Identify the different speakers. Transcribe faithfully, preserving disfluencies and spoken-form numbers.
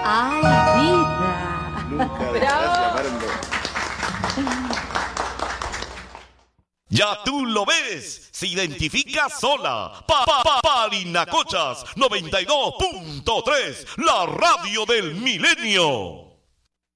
Speaker 1: ¡Ay, vida!
Speaker 2: Nunca dejarás de amarlo.
Speaker 3: Ya tú lo ves, se identifica sola. Pa, pa, pa, Parinacochas noventa y dos punto tres, la radio del milenio.